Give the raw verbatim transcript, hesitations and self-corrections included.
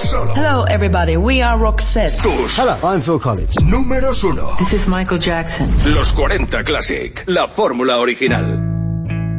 solo. Hello, everybody. We are Roxette. Tus. Hello, I'm Phil Collins. Números uno. This is Michael Jackson. Los cuarenta Classic. La fórmula original.